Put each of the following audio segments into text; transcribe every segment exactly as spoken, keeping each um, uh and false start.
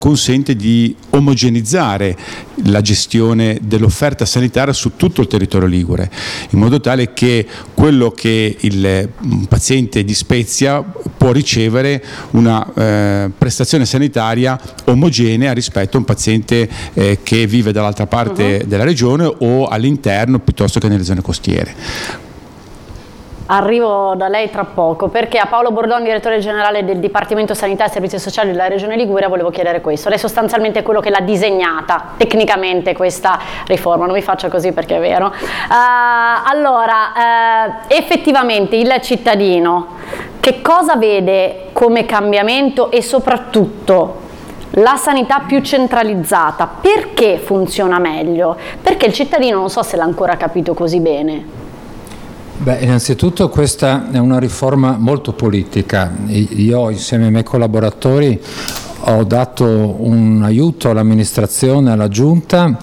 consente di omogenizzare la gestione dell'offerta sanitaria su tutto il territorio ligure, in modo tale che quello che il paziente di Spezia può ricevere una eh, prestazione sanitaria omogenea rispetto a un paziente eh, che vive dall'altra parte uh-huh. della regione o all'interno piuttosto che nelle zone costiere. Arrivo da lei tra poco, perché a Paolo Bordon, direttore generale del Dipartimento Sanità e Servizi Sociali della Regione Liguria, volevo chiedere questo. Lei sostanzialmente è quello che l'ha disegnata tecnicamente questa riforma, non mi faccia così perché è vero. Uh, allora, uh, effettivamente il cittadino che cosa vede come cambiamento e soprattutto la sanità più centralizzata, perché funziona meglio? Perché il cittadino non so se l'ha ancora capito così bene. Beh, innanzitutto questa è una riforma molto politica. Io insieme ai miei collaboratori ho dato un aiuto all'amministrazione, alla Giunta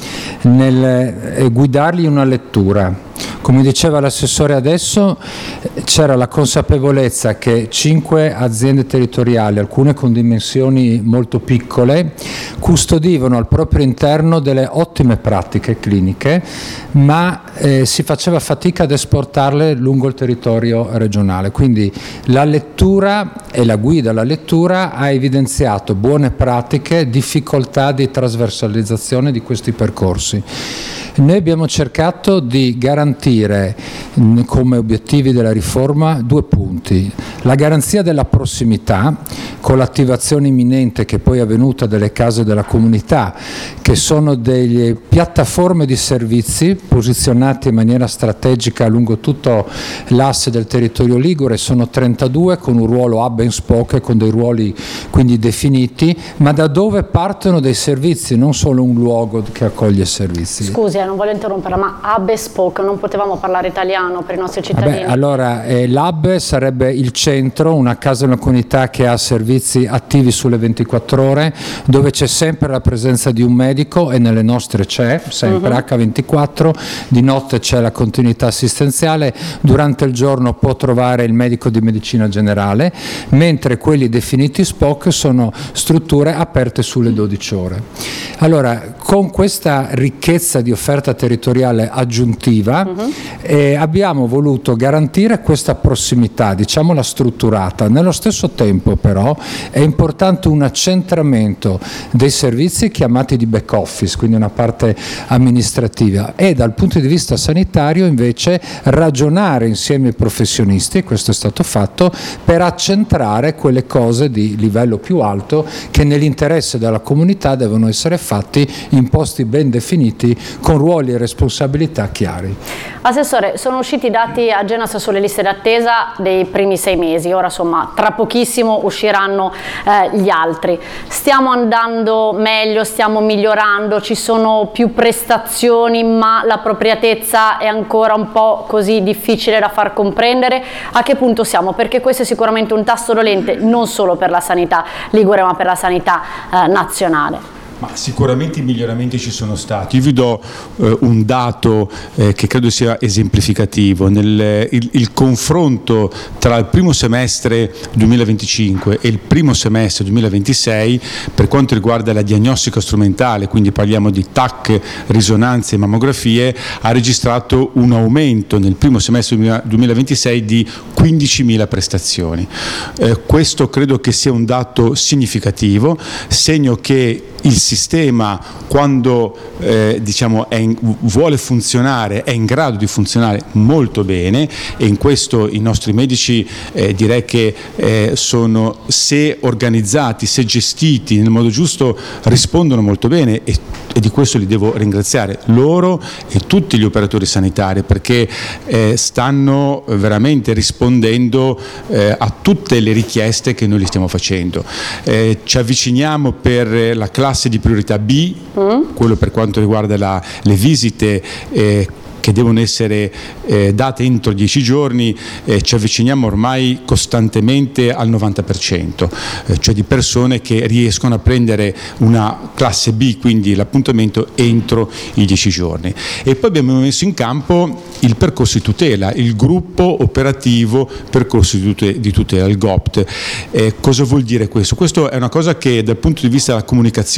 nel guidargli una lettura. Come diceva l'assessore adesso, c'era la consapevolezza che cinque aziende territoriali, alcune con dimensioni molto piccole, custodivano al proprio interno delle ottime pratiche cliniche, ma eh, si faceva fatica ad esportarle lungo il territorio regionale. Quindi la lettura e la guida alla lettura ha evidenziato buone pratiche, difficoltà di trasversalizzazione di questi percorsi. Noi abbiamo cercato di garantire come obiettivi della riforma due punti: la garanzia della prossimità con l'attivazione imminente che poi è avvenuta delle case della comunità, che sono delle piattaforme di servizi posizionate in maniera strategica lungo tutto l'asse del territorio ligure. Sono trentadue con un ruolo hub and spoke, con dei ruoli quindi definiti, ma da dove partono dei servizi, non solo un luogo che accoglie servizi. Scusi, non voglio interromperla, ma hub e spoke, non potevamo parlare italiano per i nostri cittadini? Vabbè, allora eh, l'hub sarebbe il centro, una casa della comunità che ha servizi attivi sulle ventiquattro ore, dove c'è sempre la presenza di un medico, e nelle nostre c'è sempre uh-huh. acca ventiquattro, di notte c'è la continuità assistenziale, durante il giorno può trovare il medico di medicina generale, mentre quelli definiti spoke sono strutture aperte sulle dodici ore. Allora, con questa ricchezza di offerta territoriale aggiuntiva uh-huh. eh, abbiamo voluto garantire questa prossimità, diciamola strutturata. Nello stesso tempo però è importante un accentramento dei servizi chiamati di back office, quindi una parte amministrativa, e dal punto di vista sanitario invece ragionare insieme ai professionisti, e questo è stato fatto, per accentrare quelle cose di livello più alto che nell'interesse della comunità devono essere fatti in posti ben definiti con ruoli e responsabilità chiari. Assessore, sono usciti i dati a Genas sulle liste d'attesa dei primi sei mesi, ora insomma tra pochissimo usciranno eh, gli altri. Stiamo andando meglio, stiamo migliorando, ci sono più prestazioni, ma l'appropriatezza è ancora un po' così difficile da far comprendere. A che punto siamo? Perché questo è sicuramente un tasto dolente non solo per la sanità ligure ma per la sanità eh, nazionale. Ma sicuramente i miglioramenti ci sono stati. Io vi do eh, un dato eh, che credo sia esemplificativo. Nel, il, il confronto tra il primo semestre duemilaventicinque e il primo semestre duemilaventisei per quanto riguarda la diagnostica strumentale, quindi parliamo di T A C, risonanze e mammografie, ha registrato un aumento nel primo semestre duemilaventisei di quindicimila prestazioni. Eh, questo credo che sia un dato significativo, segno che il sistema, quando eh, diciamo è in, vuole funzionare, è in grado di funzionare molto bene, e in questo i nostri medici eh, direi che eh, sono, se organizzati, se gestiti nel modo giusto, rispondono molto bene, e, e di questo li devo ringraziare loro e tutti gli operatori sanitari, perché eh, stanno veramente rispondendo eh, a tutte le richieste che noi li stiamo facendo. Eh, ci avviciniamo per la classe di priorità B, mm. quello per quanto riguarda la, le visite eh, che devono essere eh, date entro dieci giorni, eh, ci avviciniamo ormai costantemente al novanta per cento, eh, cioè di persone che riescono a prendere una classe B, quindi l'appuntamento entro i dieci giorni. E poi abbiamo messo in campo il percorso di tutela, il gruppo operativo percorso di tutela, il G O P T. Eh, cosa vuol dire questo? Questo è una cosa che dal punto di vista della comunicazione